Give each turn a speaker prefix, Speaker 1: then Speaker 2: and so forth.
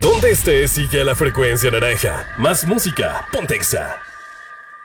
Speaker 1: Donde estés, sigue a la frecuencia naranja. Más música, Pontexa.